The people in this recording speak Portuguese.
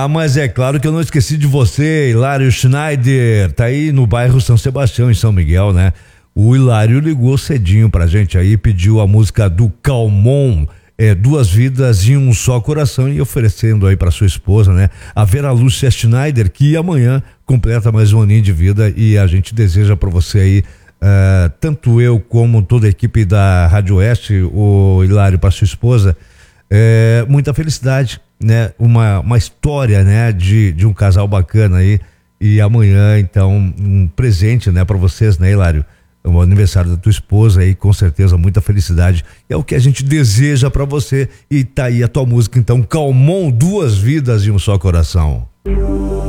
Ah, mas é claro que eu não esqueci de você, Hilário Schneider, tá aí no bairro São Sebastião, em São Miguel, né? O Hilário ligou cedinho pra gente aí, pediu a música do Calmon, Duas Vidas e um Só Coração, e oferecendo aí pra sua esposa, né? A Vera Lúcia Schneider, que amanhã completa mais um aninho de vida, e a gente deseja pra você aí, tanto eu como toda a equipe da Rádio Oeste, o Hilário, pra sua esposa, muita felicidade, né? Uma história, né? De um casal bacana aí, e amanhã, então, um presente, né? Pra vocês, né, Hilário? O aniversário da tua esposa aí, com certeza, muita felicidade. É o que a gente deseja pra você. E tá aí a tua música, então, Calmon, Duas Vidas e um Só Coração.